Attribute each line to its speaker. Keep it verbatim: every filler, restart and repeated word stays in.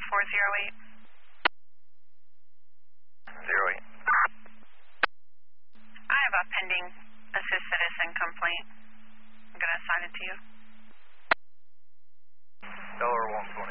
Speaker 1: four zero eight.
Speaker 2: Zero eight.
Speaker 1: I have a pending assist citizen complaint. I'm going to assign it to you.
Speaker 2: Delaware one four.